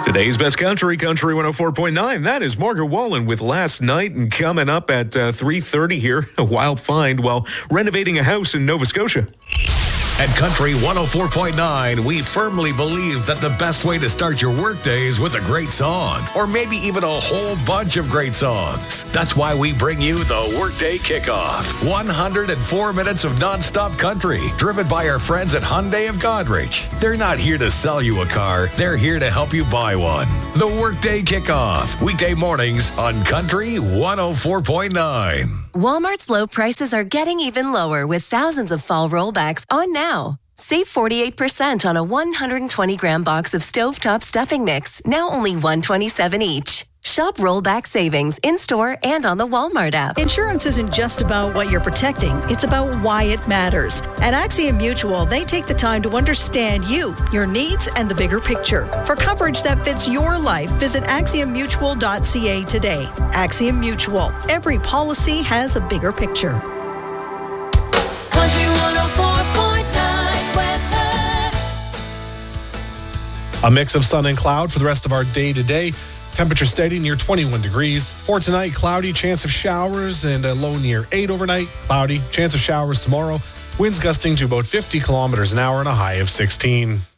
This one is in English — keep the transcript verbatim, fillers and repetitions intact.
Today's Best Country, Country one oh four point nine. That is Margaret Wallen with Last Night. And coming up at uh, three thirty here, a wild find while renovating a house in Nova Scotia. At Country one oh four point nine, we firmly believe that the best way to start your workday is with a great song, or maybe even a whole bunch of great songs. That's why we bring you the Workday Kickoff. one hundred four minutes of nonstop country, driven by our friends at Hyundai of Godrich. They're not here to sell you a car, they're here to help you buy one. The Workday Kickoff, weekday mornings on Country one oh four point nine. Walmart's low prices are getting even lower with thousands of fall rollbacks on now. Save forty-eight percent on a one hundred twenty gram box of stovetop stuffing mix, now only one dollar and twenty-seven cents each. Shop rollback savings in-store and on the Walmart app. Insurance isn't just about what you're protecting. It's about why it matters. At Axiom Mutual, they take the time to understand you, your needs, and the bigger picture. For coverage that fits your life, visit axiom mutual dot c a today. Axiom Mutual. Every policy has a bigger picture. Country one oh four point nine weather. A mix of sun and cloud for the rest of our day today. Temperature steady near twenty-one degrees. For tonight, cloudy, chance of showers, and a low near eight overnight. Cloudy, chance of showers tomorrow. Winds gusting to about fifty kilometers an hour and a high of sixteen.